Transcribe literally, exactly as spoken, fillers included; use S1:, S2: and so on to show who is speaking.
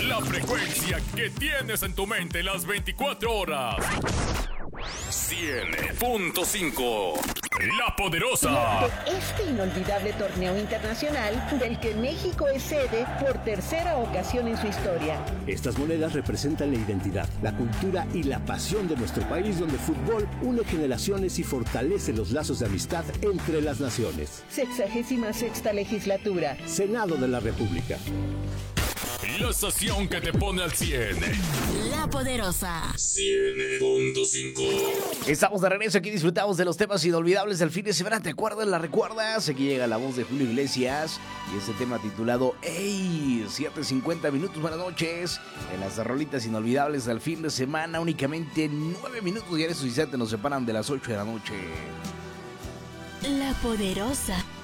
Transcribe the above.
S1: La frecuencia que tienes en tu mente las veinticuatro horas. cien punto cinco. La Poderosa.
S2: De este inolvidable torneo internacional del que México es sede por tercera ocasión en su historia.
S3: Estas monedas representan la identidad, la cultura y la pasión de nuestro país, donde el fútbol une generaciones y fortalece los lazos de amistad entre las naciones.
S2: Sexagésima sexta legislatura.
S3: Senado de la República.
S1: La estación que te pone al cien.
S4: La Poderosa.
S1: cien punto cinco.
S5: Estamos de regreso, aquí disfrutamos de los temas inolvidables del fin de semana. ¿Te acuerdas? ¿La recuerdas? Aquí llega la voz de Julio Iglesias y este tema titulado ¡Ey! siete cincuenta minutos, buenas noches. En las rolitas inolvidables del fin de semana, únicamente nueve minutos y en esos instantes nos separan de las ocho de la noche.
S4: La Poderosa.